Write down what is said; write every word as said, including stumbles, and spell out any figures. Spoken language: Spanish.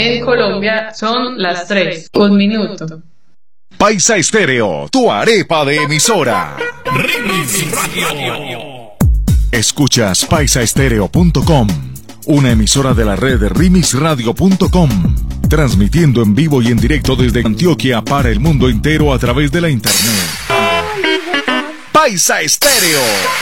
En Colombia son las tres, un minuto. Paisa Estéreo, tu arepa de emisora. Remix Radio. Escuchas paisa estéreo punto com, una emisora de la red de remix radio punto com, transmitiendo en vivo y en directo desde Antioquia para el mundo entero a través de la internet. Paisa Estéreo.